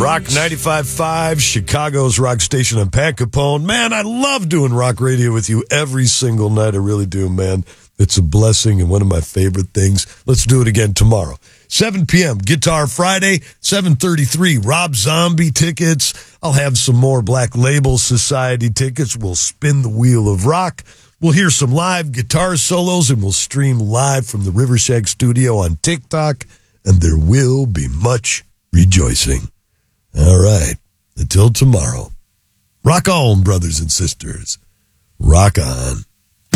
Rock 95.5, Chicago's rock station in Pat Capone. Man, I love doing rock radio with you every single night. I really do, man. It's a blessing and one of my favorite things. Let's do it again tomorrow. 7 p.m., Guitar Friday, 7:33, Rob Zombie tickets. I'll have some more Black Label Society tickets. We'll spin the wheel of rock. We'll hear some live guitar solos, and we'll stream live from the Rivershack studio on TikTok, and there will be much rejoicing. All right, until tomorrow, rock on, brothers and sisters. Rock on.